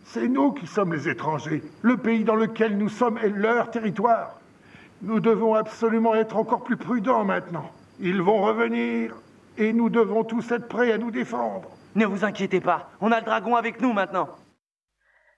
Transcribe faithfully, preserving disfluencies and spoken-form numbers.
C'est nous qui sommes les étrangers. Le pays dans lequel nous sommes est leur territoire. Nous devons absolument être encore plus prudents maintenant. Ils vont revenir et nous devons tous être prêts à nous défendre. Ne vous inquiétez pas, on a le dragon avec nous maintenant.